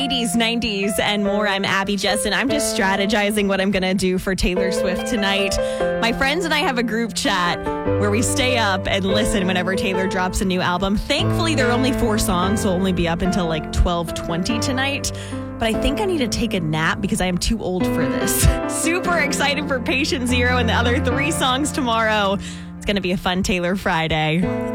80s, 90s, and more. I'm Abby Jessen. I'm just strategizing what I'm going to do for Taylor Swift tonight. My friends and I have a group chat where we stay up and listen whenever Taylor drops a new album. Thankfully, there are only 4 songs, so I'll only be up until like 12:20 tonight. But I think I need to take a nap because I am too old for this. Super excited for Patient Zero and the other 3 songs tomorrow. It's going to be a fun Taylor Friday.